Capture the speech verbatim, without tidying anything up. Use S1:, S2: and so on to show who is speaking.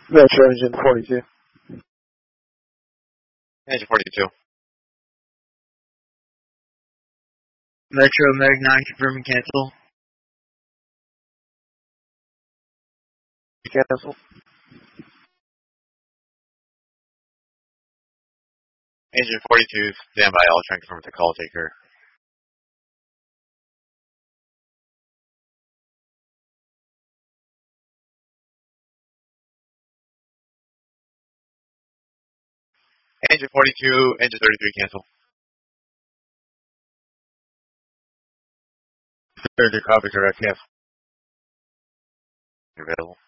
S1: Metro engine forty-two.
S2: Engine forty-two.
S3: Metro Meg nine confirming cancel.
S1: Cancel.
S2: Engine forty-two, stand by. I'll try and confirm with the call taker. Engine forty-two, engine thirty-three, cancel.
S1: thirty, copy, correct, cancel.
S2: You're available.